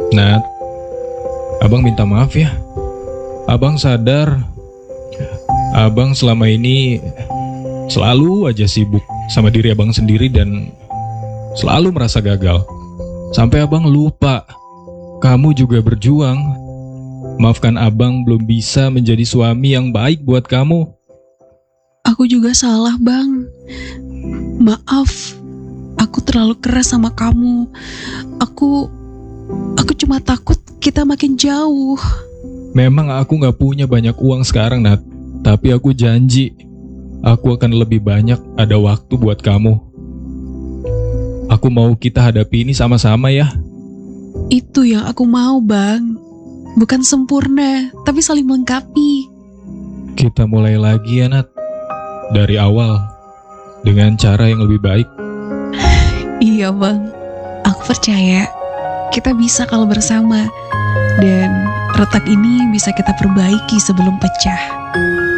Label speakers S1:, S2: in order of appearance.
S1: Nat, abang minta maaf ya. Abang sadar, abang selama ini selalu aja sibuk sama diri abang sendiri dan selalu merasa gagal. Sampai abang lupa, kamu juga berjuang. Maafkan abang belum bisa menjadi suami yang baik buat kamu.
S2: Aku juga salah, Bang. Maaf, aku terlalu keras sama kamu. Aku cuma takut kita makin jauh.
S1: Memang aku gak punya banyak uang sekarang, Nat. Tapi aku janji, aku akan lebih banyak ada waktu buat kamu. Aku mau kita hadapi ini sama-sama ya.
S2: Itu yang aku mau, Bang. Bukan sempurna, tapi saling melengkapi.
S1: Kita mulai lagi ya, Nat. Dari awal, dengan cara yang lebih baik.
S2: Iya, Bang. Aku percaya kita bisa kalau bersama. Dan retak ini bisa kita perbaiki sebelum pecah.